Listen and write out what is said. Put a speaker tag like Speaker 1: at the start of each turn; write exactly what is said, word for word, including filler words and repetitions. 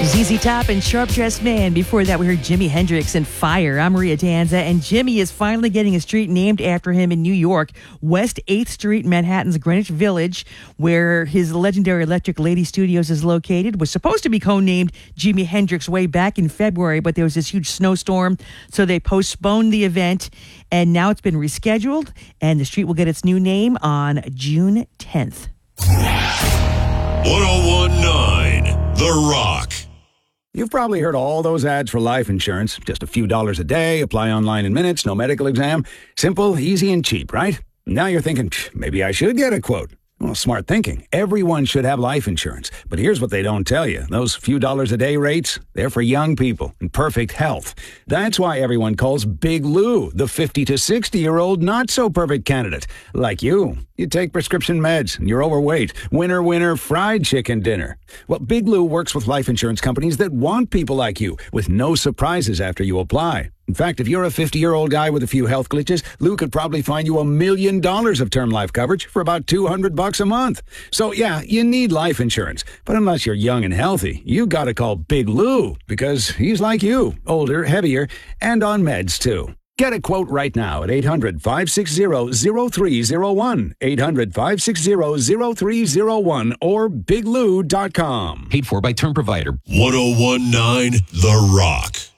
Speaker 1: Z Z Top and Sharp Dressed Man. Before that, we heard Jimi Hendrix and Fire. I'm Maria Danza, and Jimi is finally getting a street named after him in New York, West eighth Street, Manhattan's Greenwich Village, where his legendary Electric Lady Studios is located. Was supposed to be co-named Jimi Hendrix way back in February, but there was this huge snowstorm, so they postponed the event, and now it's been rescheduled, and the street will get its new name on June tenth.
Speaker 2: one oh one point nine The Rock.
Speaker 3: You've probably heard all those ads for life insurance. Just a few dollars a day, apply online in minutes, no medical exam. Simple, easy, and cheap, right? Now you're thinking, maybe I should get a quote. Well, smart thinking. Everyone should have life insurance. But here's what they don't tell you. Those few dollars a day rates, they're for young people in perfect health. That's why everyone calls Big Lou the fifty to sixty-year-old not-so-perfect candidate. Like you. You take prescription meds, and you're overweight. Winner, winner, fried chicken dinner. Well, Big Lou works with life insurance companies that want people like you, with no surprises after you apply. In fact, if you're a fifty-year-old guy with a few health glitches, Lou could probably find you a million dollars of term life coverage for about two hundred bucks a month. So yeah, you need life insurance. But unless you're young and healthy, you gotta call Big Lou, because he's like you, older, heavier, and on meds too. Get a quote right now at eight hundred, five six zero, zero three zero one, eight hundred, five six zero, zero three zero one, or big lou dot com.
Speaker 4: Paid for by Term Provider.
Speaker 2: one oh one point nine The Rock.